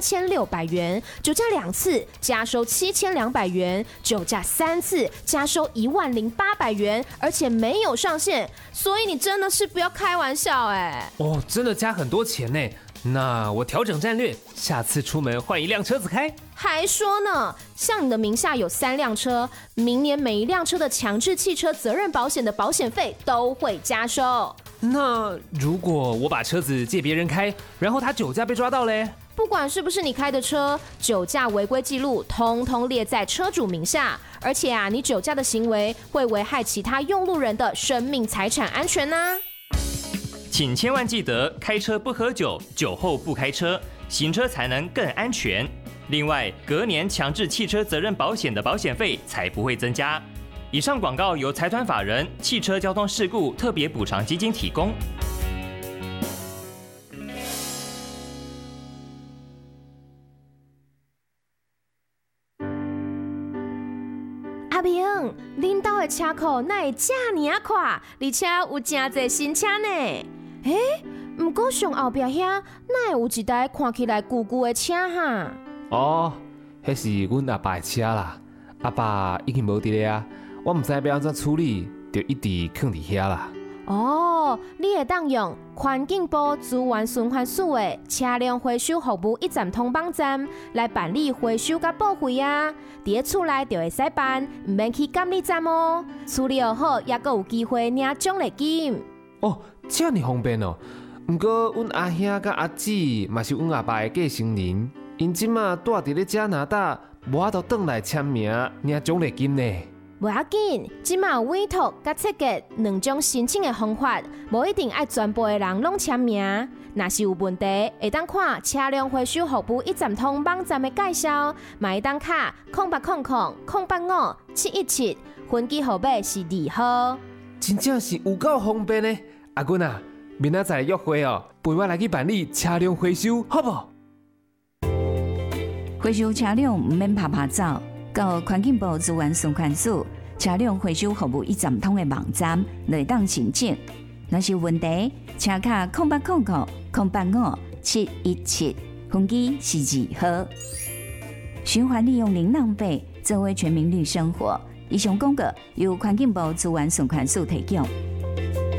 3600元，酒驾2次加收7200元，酒驾3次加收10800元，而且没有上限，所以你真的是不要开玩笑哎。 哦，真的加很多钱呢。那我调整战略，下次出门换一辆车子开。 还说呢，像你的名下有3辆车，明年每一辆车的强制汽车责任保险的保险费都会加收。 那如果我把车子借别人开，然后他酒驾被抓到嘞？ 不管是不是你开的车，酒驾违规记录通通列在车主名下，而且你酒驾的行为会危害其他用路人的生命财产安全呐。 请千万记得开车不喝酒，酒后不开车，行车才能更安全。另外，隔年强制汽车责任保险的保险费才不会增加。以上广告由财团法人汽车交通事故特别补偿基金提供。 阿明，恁家的车库哪会这么快，而且有真多新车呢？不过上后壁遐哪会有一台看起来旧旧的车哈？ 哦，迄是阮阿爸的车啦，阿爸已经无伫咧啊，我唔知要安怎处理，就一直放伫遐啦。 哦，你会当用环境部资源循环署的车辆回收服务一站通帮站来办理回收甲报废啊！伫咧厝内就会使办，唔免去监理站哦。处理好，也阁有机会领奖励金。 哦，这么方便哦！不过阮阿兄甲阿姊嘛是阮阿爸的继承人，因即马住伫咧加拿大，无法度转来签名领奖励金呢。 无要紧，即马有委托甲设计2种申请的方法，无一定爱全部的人拢签名。若是有问题，会当看车辆回收服务一站通网站的介绍，嘛会当卡0800-085-717，分机号码是2号。 真正是有够方便呢！阿君啊，明仔载约会哦，陪我来去办理车辆回收，好不？ 回收车辆唔免拍拍走。到环境部资源循环署车辆回收服务一站通的网站来当申请。若是有问题，请卡0800-085-717，分机是2号。循环利用零浪费，作为全民绿生活。以上广告由环境部资源循环署提供。